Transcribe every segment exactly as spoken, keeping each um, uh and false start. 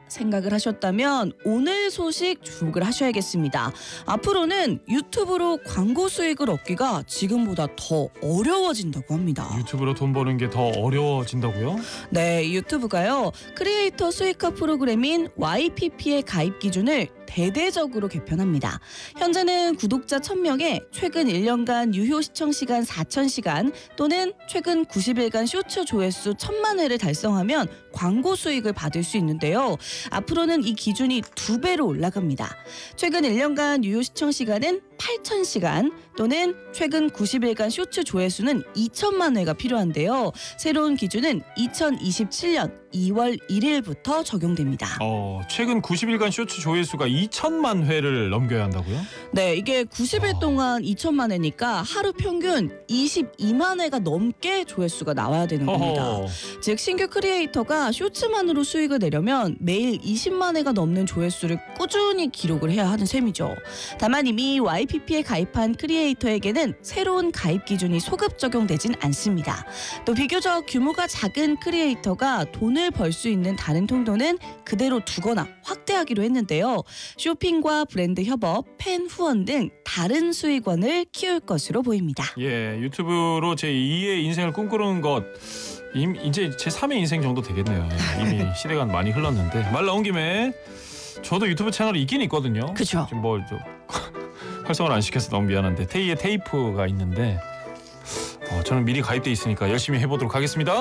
생각을 하셨다면 오늘 소식 주목을 하셔야겠습니다. 앞으로는 유튜브로 광고 수익을 얻기가 지금보다 더 어려워진다고 합니다. 유튜브로 돈 버는 게 더 어려워진다고요? 네, 유튜브가요. 크리에이터 수익화 프로그램인 와이피피의 가입 기준을 대대적으로 개편합니다. 현재는 구독자 천 명에 최근 일 년간 유효 시청 시간 사천 시간 또는 최근 구십 일간 쇼츠 조회수 천만 회를 달성하면 광고 수익을 받을 수 있는데요. 앞으로는 이 기준이 두 배로 올라갑니다. 최근 일 년간 유효 시청 시간은 팔천 시간 또는 최근 구십 일간 쇼츠 조회수는 이천만 회가 필요한데요. 새로운 기준은 이천이십칠 년 이월 일일부터 적용됩니다. 어, 최근 구십 일간 쇼츠 조회수가 이천만 회를 넘겨야 한다고요? 네, 이게 구십 일 동안 이천만 회니까 하루 평균 이십이만 회가 넘게 조회수가 나와야 되는 겁니다. 허허. 즉 신규 크리에이터가 쇼츠만으로 수익을 내려면 매일 이십만 회가 넘는 조회수를 꾸준히 기록을 해야 하는 셈이죠. 다만 이미 와이피피에 가입한 크리에이터에게는 새로운 가입 기준이 소급 적용되진 않습니다. 또 비교적 규모가 작은 크리에이터가 돈을 벌 수 있는 다른 통로는 그대로 두거나 확대하기로 했는데요. 쇼핑과 브랜드 협업, 팬 후원 등 다른 수익원을 키울 것으로 보입니다. 예, 유튜브로 제이의 인생을 꿈꾸는 것 임, 이제 제삼의 인생 정도 되겠네요. 이미 시대가 많이 흘렀는데 말 나온 김에 저도 유튜브 채널이 있긴 있거든요. 그렇죠. 지금 뭐 좀 활성화를 안 시켜서 너무 미안한데 테이의 테이프가 있는데 어, 저는 미리 가입돼 있으니까 열심히 해보도록 하겠습니다.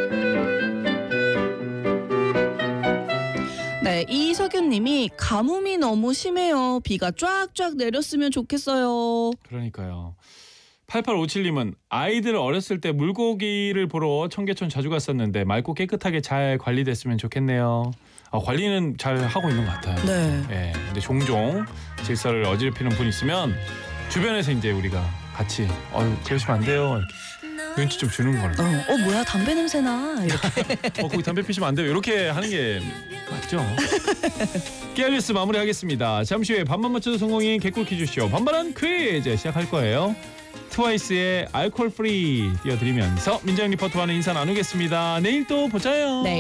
네, 이석윤님이 가뭄이 너무 심해요. 비가 쫙쫙 내렸으면 좋겠어요. 그러니까요. 팔팔오칠님은 아이들 어렸을 때 물고기를 보러 청계천 자주 갔었는데 맑고 깨끗하게 잘 관리됐으면 좋겠네요. 아, 관리는 잘 하고 있는 것 같아요. 네. 예, 근데 종종 질서를 어지럽히는 분 있으면 주변에서 이제 우리가 같이 어유 그러시면 안 돼요 이렇게 눈치 좀 주는 거예요. 어, 어 뭐야 담배 냄새나 이렇게. 어 거기 담배 피시면 안 돼요. 이렇게 하는 게 맞죠? 깨알뉴스 마무리하겠습니다. 잠시 후에 반만 맞춰도 성공인 개꿀 퀴즈쇼 반반한 퀴즈 시작할 거예요. 트와이스의 알코올 프리 띄워드리면서 민정 리포터와는 인사 나누겠습니다. 내일 또 보자요. 네.